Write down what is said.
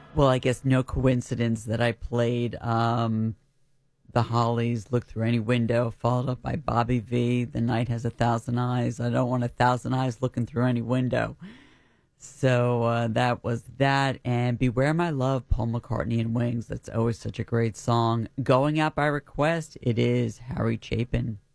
Well, I guess no coincidence that I played The Hollies, Look Through Any Window, followed up by Bobby V, The Night Has a Thousand Eyes. I don't want a thousand eyes looking through any window. So that was that. And Beware My Love, Paul McCartney and Wings. That's always such a great song. Going out by request, it is Harry Chapin.